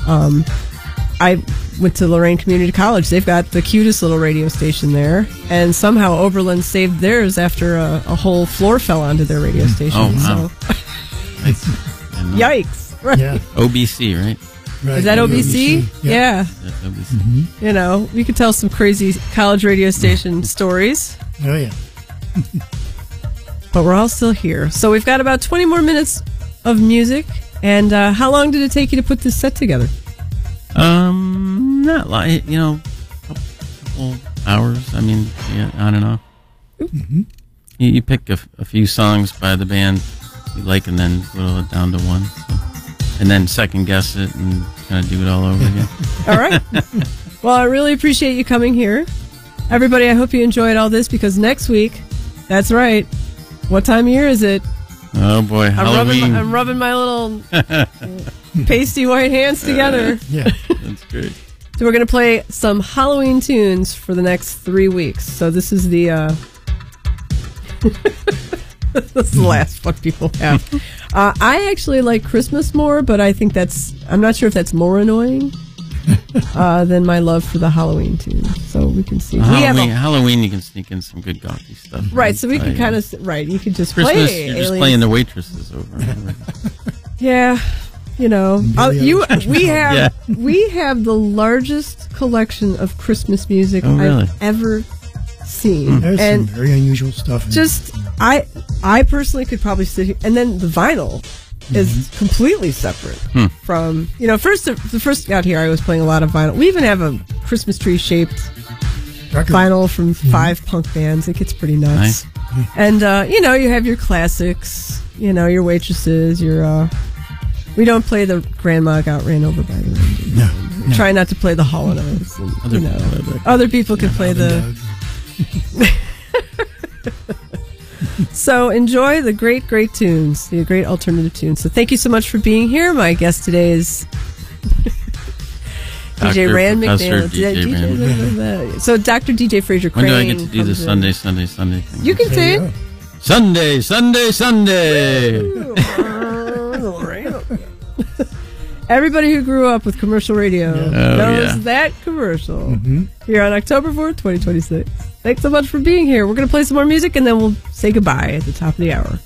I went to Lorain Community College. They've got the cutest little radio station there. And somehow Oberlin saved theirs after a whole floor fell onto their radio station. Oh, wow. So. Yikes. Right. Yeah. OBC, right? Right. Is that OBC? Yeah. That's OBC. You know, we could tell some crazy college radio station stories. Oh, yeah. But we're all still here. So we've got about 20 more minutes of music. And how long did it take you to put this set together? Not like, a couple hours. I mean, yeah, on and off. Mm-hmm. You pick a few songs by the band you like and then whittle it down to one. So. And then second guess it and kind of do it all over again. All right. Well, I really appreciate you coming here. Everybody, I hope you enjoyed all this because next week, that's right. What time of year is it? Oh, boy. Halloween. I'm rubbing my little pasty white hands together. Yeah. That's great. So we're going to play some Halloween tunes for the next 3 weeks. So this is the this is the last one people have. I actually like Christmas more, but I think I'm not sure if that's more annoying than my love for the Halloween tunes. So we can see. Halloween, you can sneak in some good gothy stuff. Right, so we can kind of, you can just Christmas, play you're Aliens. just playing the waitresses over and over. Yeah. We have the largest collection of Christmas music I've ever seen. There's some very unusual stuff. I personally could probably sit here, and then the vinyl is completely separate from, the first got here I was playing a lot of vinyl. We even have a Christmas tree shaped vinyl from 5 punk bands. It gets pretty nuts. Nice. And, you have your classics, your waitresses, we don't play the Grandma Got Ran Over by the Reindeer. No. Try not to play the Hall & Oates. Other people can play the... So enjoy the great, great tunes, the great alternative tunes. So thank you so much for being here. My guest today is DJ Rand McDaniel. So Dr. DJ Fraser Crane. When do I get to do the Sunday thing? You can say it. Sunday. Everybody who grew up with commercial radio knows that commercial. Here on October 4th, 2026. Thanks so much for being here. We're going to play some more music and then we'll say goodbye at the top of the hour.